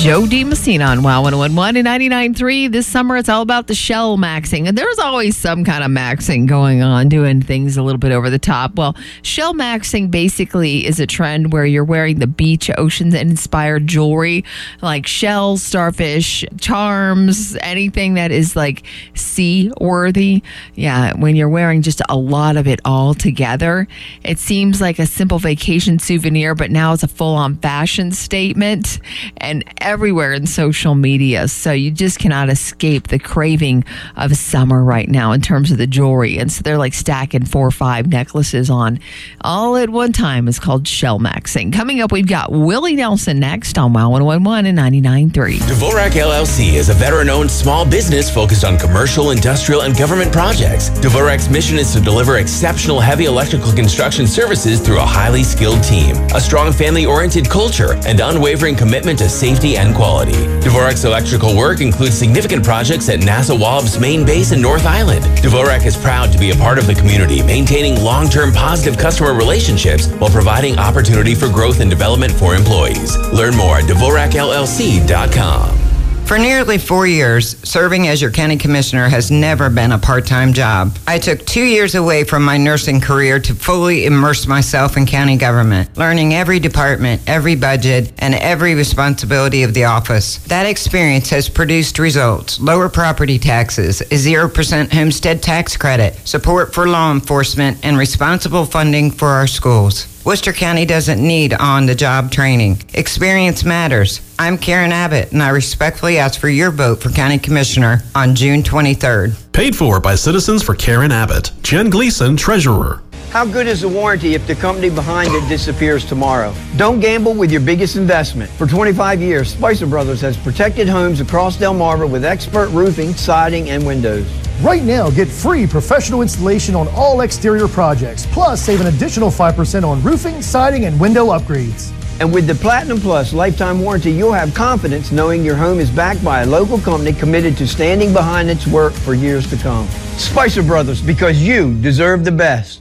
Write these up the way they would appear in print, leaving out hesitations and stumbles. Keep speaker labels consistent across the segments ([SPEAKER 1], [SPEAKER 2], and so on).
[SPEAKER 1] Joe DiMessina on WOW 101.1 and 99.3. This summer, it's all about the shell maxing. And there's always some kind of maxing going on, doing things a little bit over the top. Well, shell maxing basically is a trend where you're wearing the beach, ocean-inspired jewelry, like shells, starfish, charms, anything that is like sea-worthy. Yeah, when you're wearing just a lot of it all together, it seems like a simple vacation souvenir, but now it's a full-on fashion statement. And everywhere in social media. So you just cannot escape the craving of summer right now in terms of the jewelry. And so they're like stacking 4 or 5 necklaces on all at one time. It's called shell maxing. Coming up, we've got Willie Nelson next on WOW 101.1 and 99.3.
[SPEAKER 2] Dvorak LLC is a veteran-owned small business focused on commercial, industrial, and government projects. Dvorak's mission is to deliver exceptional heavy electrical construction services through a highly skilled team, a strong family-oriented culture, and unwavering commitment to safety and quality. Dvorak's electrical work includes significant projects at NASA Wallop's main base in North Island. Dvorak is proud to be a part of the community, maintaining long-term positive customer relationships while providing opportunity for growth and development for employees. Learn more at DvorakLLC.com.
[SPEAKER 3] For nearly 4 years, serving as your county commissioner has never been a part-time job. I took 2 years away from my nursing career to fully immerse myself in county government, learning every department, every budget, and every responsibility of the office. That experience has produced results: lower property taxes, a 0% homestead tax credit, support for law enforcement, and responsible funding for our schools. Worcester County doesn't need on-the-job training. Experience matters. I'm Karen Abbott, and I respectfully ask for your vote for County Commissioner on June 23rd.
[SPEAKER 4] Paid for by Citizens for Karen Abbott. Jen Gleason, Treasurer.
[SPEAKER 5] How good is the warranty if the company behind it disappears tomorrow? Don't gamble with your biggest investment. For 25 years, Spicer Brothers has protected homes across Delmarva with expert roofing, siding, and windows.
[SPEAKER 6] Right now, get free professional installation on all exterior projects. Plus, save an additional 5% on roofing, siding, and window upgrades.
[SPEAKER 5] And with the Platinum Plus lifetime warranty, you'll have confidence knowing your home is backed by a local company committed to standing behind its work for years to come. Spicer Brothers, because you deserve the best.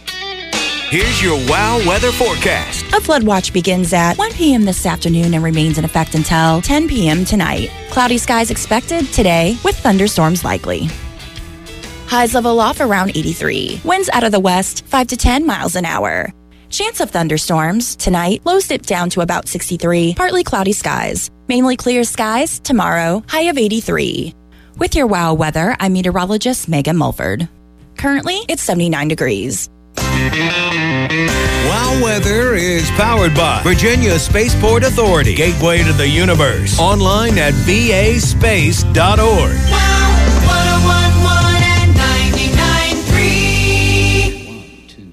[SPEAKER 7] Here's your WOW weather forecast.
[SPEAKER 8] A flood watch begins at 1 p.m. this afternoon and remains in effect until 10 p.m. tonight. Cloudy skies expected today with thunderstorms likely. Highs level off around 83. Winds out of the west 5 to 10 miles an hour. Chance of thunderstorms tonight. Lows dip down to about 63. Partly cloudy skies. Mainly clear skies tomorrow. High of 83. With your WOW weather, I'm meteorologist Megan Mulford. Currently, it's 79 degrees.
[SPEAKER 7] WOW Weather is powered by Virginia Spaceport Authority, gateway to the universe. Online at vaspace.org.